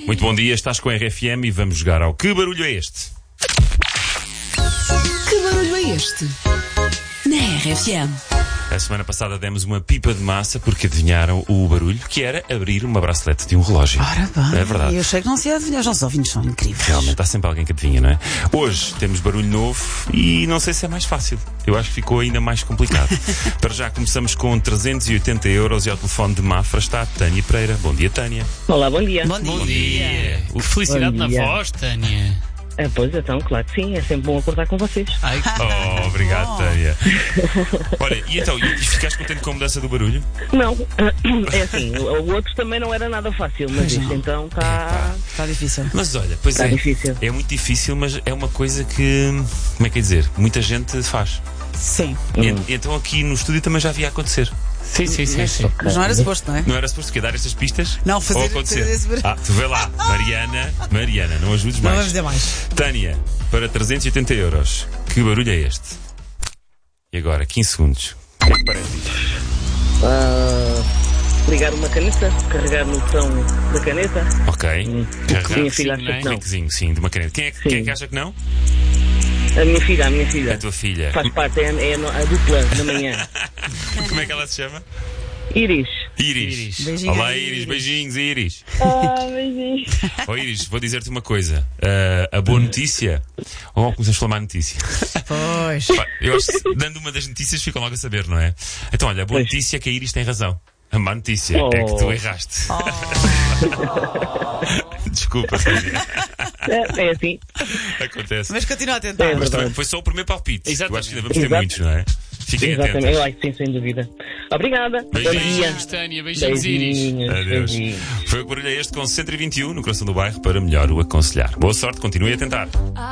Muito bom dia, estás com a RFM e vamos jogar ao Que Barulho é Este? Que barulho é este? Na RFM. A semana passada demos uma pipa de massa porque adivinharam o barulho, que era abrir uma bracelete de um relógio. Ora bem, É verdade. eu sei que não sei adivinhar, os nossos ouvintes são incríveis. Realmente, há sempre alguém que adivinha, não é? Hoje temos barulho novo e não sei se é mais fácil. Eu acho que ficou ainda mais complicado. Para já começamos com 380 euros e ao telefone de Mafra está a Tânia Pereira. Bom dia, Tânia. Olá, bom dia. Bom dia. Que felicidade Bom na dia. voz, Tânia. Pois então, claro que sim, é sempre bom acordar com vocês. Ai, Oh, obrigado, Tânia. Olha, e então, e ficaste contente com a mudança do barulho? Não, é assim, o outro também não era nada fácil, mas Pois isto não. então está. Está difícil. Mas olha, pois Está é. difícil. É muito difícil, mas é uma coisa que, como é que é dizer, muita gente faz. Sim. E então aqui no estúdio também já havia a acontecer. sim. Mas não era suposto, não é? Não era suposto que dar estas pistas? Não, fazer- Ou acontecer? fazer esse barulho. Tu vê lá, Mariana, não ajudes Não mais. vamos dizer mais. Tânia, para 380 euros, que barulho é este? E agora, 15 segundos. O que é que parece isto? Ligar uma caneta, carregar no botão da caneta. Ok. Minha filha acha não é? que não. Cliquezinho, sim, de uma caneta. Quem é que acha que não? A minha É a filha. tua filha. Faz parte, é a dupla da manhã. Como é que ela se chama? Iris. Iris. Beijinho Olá, aí, Iris. Iris. Beijinhos, Iris. Beijinho. Oh, Iris, vou dizer-te uma coisa. A boa notícia... Oh, começamos a falar má notícia. Pois. Pá, eu acho que dando uma das notícias ficam logo a saber, não é? Então, olha, a boa Pois. notícia é que a Iris tem razão. A má notícia é que tu erraste. Desculpa, Tânia. É assim. Acontece. Mas continua a tentar. Mas também foi só o primeiro palpite. Exatamente. Eu acho que ainda vamos ter Exato. muitos, não é? Fiquem Exatamente. atentos. Eu acho que sim, sem dúvida. Obrigada. Bom dia. Beijinhos, Tânia. Beijinhos, Iris. Adeus. Beijinhos. Foi o que barulho é este com 121 no coração do bairro para melhor o aconselhar. Boa sorte, continue a tentar.